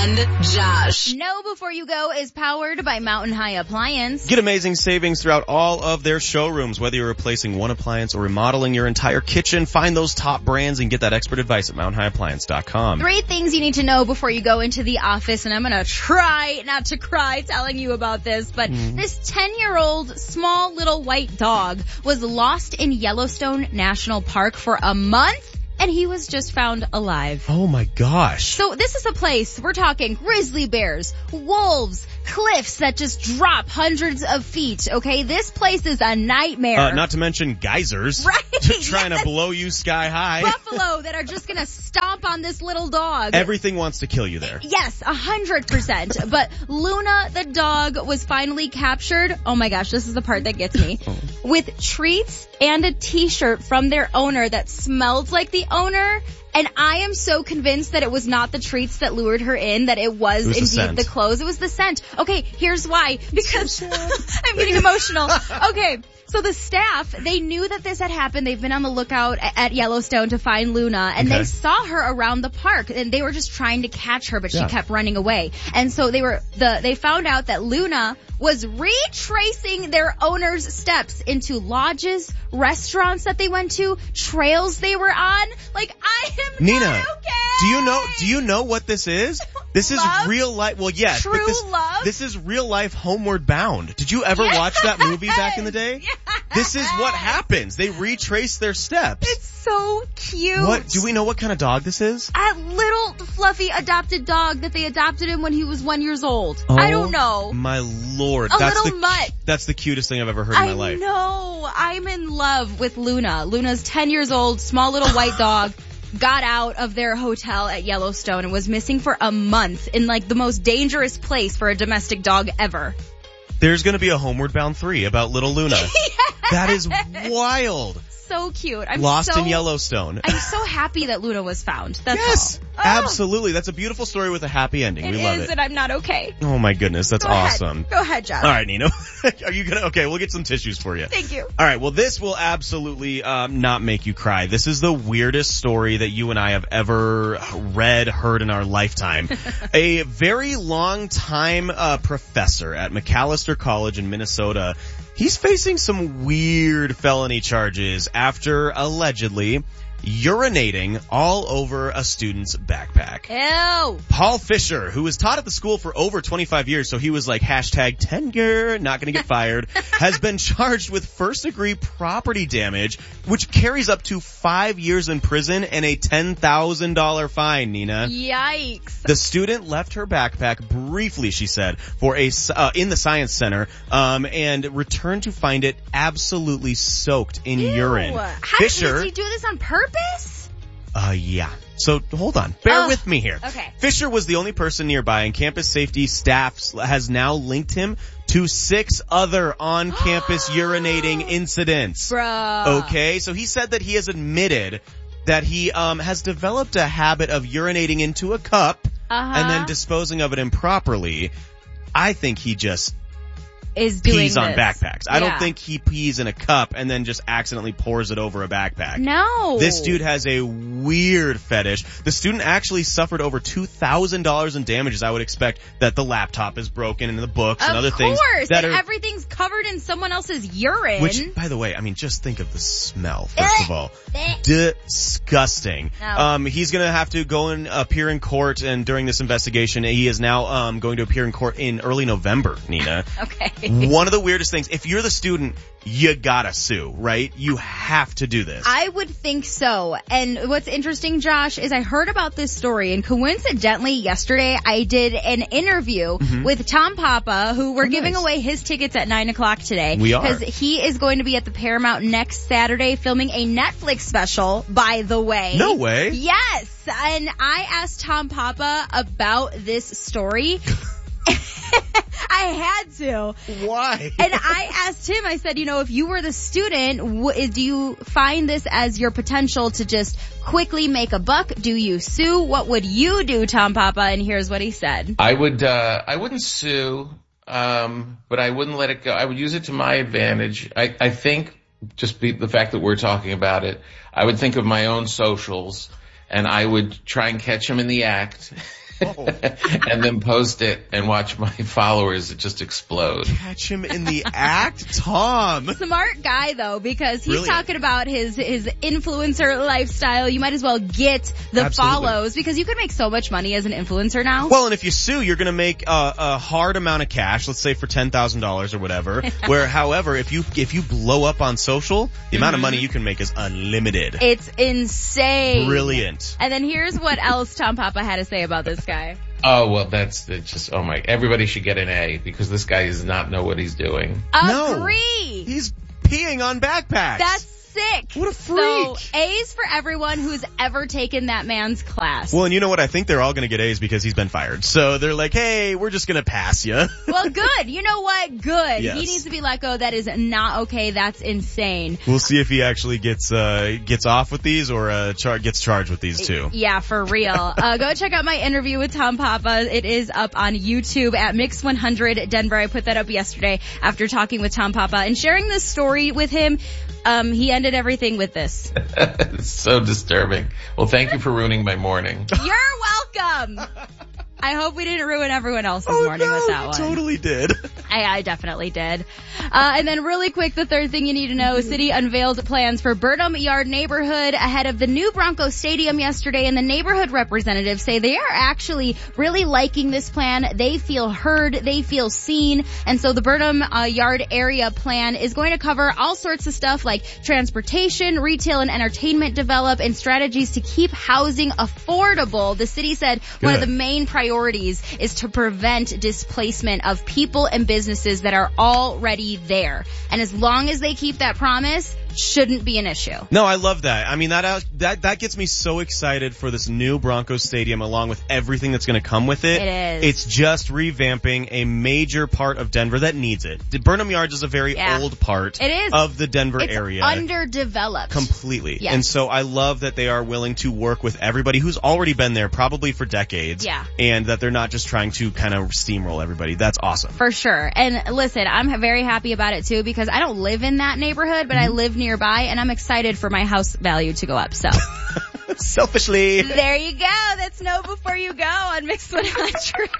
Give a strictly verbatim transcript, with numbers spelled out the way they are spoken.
and Josh. Know Before You Go is powered by Mountain High Appliance. Get amazing savings throughout all of their showrooms. Whether you're replacing one appliance or remodeling your entire kitchen, find those top brands and get that expert advice at mountain high appliance dot com. Three things you need to know before you go into the office, and I'm going to try not to cry telling you about this, but mm. this ten-year-old small little white dog was lost in Yellowstone National Park for a month. And he was just found alive. Oh my gosh. So this is a place, we're talking grizzly bears, wolves, cliffs that just drop hundreds of feet, okay? This place is a nightmare. Uh, not to mention geysers. Right. Trying yes. to blow you sky high. Buffalo that are just gonna stomp on this little dog. Everything wants to kill you there. Yes, a hundred percent. But Luna, the dog, was finally captured. Oh my gosh, this is the part that gets me. Oh. With treats and a t-shirt from their owner that smelled like the owner. And I am so convinced that it was not the treats that lured her in, that it was, it was indeed the, the clothes. It was the scent. Okay, here's why. Because so I'm getting emotional. Okay, so the staff, they knew that this had happened. They've been on the lookout at Yellowstone to find Luna, and okay. they saw her around the park, and they were just trying to catch her, but she yeah. kept running away. And so they were the they found out that Luna was retracing their owner's steps into lodges, restaurants that they went to, trails they were on. Like, I am Nina, not okay. do you know, do you know what this is? This is love? real life. Well, yes, True but this, love? this is real life Homeward Bound. Did you ever yes. watch that movie back in the day? Yes. This is what happens. They retrace their steps. It's so cute. What, do we know what kind of dog this is? A little fluffy adopted dog that they adopted him when he was one years old. Oh, I don't know. My lord. A that's little the, mutt. That's the cutest thing I've ever heard I in my life. I know. I'm in love with Luna. Luna's ten years old, small little white dog. Got out of their hotel at Yellowstone and was missing for a month in like the most dangerous place for a domestic dog ever. There's going to be a Homeward Bound three about little Luna. Yes. That is wild. So cute. I'm Lost so, in Yellowstone. I'm so happy that Luna was found. That's yes, all. absolutely. That's a beautiful story with a happy ending. It we love is, it. and I'm not okay. Oh my goodness, that's Go awesome. Ahead. Go ahead, Josh. All right, Nino. Are you gonna? Okay, we'll get some tissues for you. Thank you. All right. Well, this will absolutely um, not make you cry. This is the weirdest story that you and I have ever read, heard in our lifetime. A very long time uh, professor at Macalester College in Minnesota. He's facing some weird felony charges after allegedly urinating all over a student's backpack. Ew. Paul Fisher, who was taught at the school for over twenty-five years, so he was like hashtag tenure, not going to get fired, has been charged with first-degree property damage, which carries up to five years in prison and a ten thousand dollars fine, Nina. Yikes. The student left her backpack briefly, she said, for a uh, in the science center, um, and returned to find it absolutely soaked in Ew. urine. How Fisher, did he do this on purpose? Uh, yeah. So, hold on. Bear oh, with me here. Okay. Fisher was the only person nearby, and campus safety staff has now linked him to six other on-campus urinating incidents. Bruh. Okay? So he said that he has admitted that he, um, has developed a habit of urinating into a cup uh-huh. and then disposing of it improperly. I think he just is doing pees on this. backpacks. Yeah. I don't think he pees in a cup and then just accidentally pours it over a backpack. No. This dude has a weird fetish. The student actually suffered over two thousand dollars in damages. I would expect that the laptop is broken and the books of and other things. Of course. That and are, everything's covered in someone else's urine. Which, by the way, I mean, just think of the smell, first of all. Disgusting. No. Um, he's gonna have to go and appear in court, and during this investigation, he is now, um, going to appear in court in early November, Nina. Okay. One of the weirdest things, if you're the student, you gotta sue, right? You have to do this. I would think so. And what's interesting, Josh, is I heard about this story, and coincidentally yesterday I did an interview mm-hmm. with Tom Papa, who we're oh, giving nice. away his tickets at nine o'clock today. We are. Because he is going to be at the Paramount next Saturday filming a Netflix special, by the way. No way. Yes. And I asked Tom Papa about this story. I had to. Why? And I asked him, I said, you know, if you were the student, w- do you find this as your potential to just quickly make a buck? Do you sue? What would you do, Tom Papa? And here's what he said. I would, uh, I wouldn't sue, um, but I wouldn't let it go. I would use it to my advantage. I, I think just be the fact that we're talking about it, I would think of my own socials and I would try and catch him in the act. Oh. and then post it and watch my followers just explode. Catch him in the act, Tom. Smart guy though, because he's Brilliant. talking about his his influencer lifestyle. You might as well get the Absolutely. follows because you could make so much money as an influencer now. Well, and if you sue, you're going to make a, a hard amount of cash, let's say for ten thousand dollars or whatever, where, however, if you if you blow up on social, the amount of money you can make is unlimited. It's insane. Brilliant. And then here's what else Tom Papa had to say about this guy. Oh, well, that's it's just, oh my, everybody should get an A because this guy does not know what he's doing. No. Agree. He's peeing on backpacks. That's sick. What a freak. So A's for everyone who's ever taken that man's class. Well, and you know what? I think they're all going to get A's because he's been fired. So they're like, hey, we're just going to pass you. Well, good. You know what? Good. Yes. He needs to be let go. That is not okay. That's insane. We'll see if he actually gets uh gets off with these or uh char- gets charged with these too. Yeah, for real. uh, go check out my interview with Tom Papa. It is up on YouTube at Mix one hundred Denver. I put that up yesterday after talking with Tom Papa and sharing this story with him. Um, he ended everything with this. It's so disturbing. Well, thank you for ruining my morning. You're welcome. I hope we didn't ruin everyone else's Oh, morning no, with that you one. totally did. I, I definitely did. Uh, and then really quick, the third thing you need to know, City unveiled plans for Burnham Yard neighborhood ahead of the new Bronco Stadium yesterday, and the neighborhood representatives say they are actually really liking this plan. They feel heard, they feel seen, and so the Burnham uh, Yard area plan is going to cover all sorts of stuff like transportation, retail and entertainment develop, and strategies to keep housing affordable. The city said one of Good. the main priorities is to prevent displacement of people and businesses that are already there. And as long as they keep that promise, shouldn't be an issue. No, I love that. I mean, that that that gets me so excited for this new Broncos Stadium along with everything that's going to come with it. It is. It's just revamping a major part of Denver that needs it. The Burnham Yards is a very Yeah. old part It is. of the Denver It's area. underdeveloped. Completely. Yes. And so I love that they are willing to work with everybody who's already been there probably for decades. Yeah. And that they're not just trying to kind of steamroll everybody. That's awesome. For sure. And listen, I'm very happy about it too because I don't live in that neighborhood, but I live nearby and I'm excited for my house value to go up. So Selfishly. there you go. That's Know Before You Go on Mix one hundred.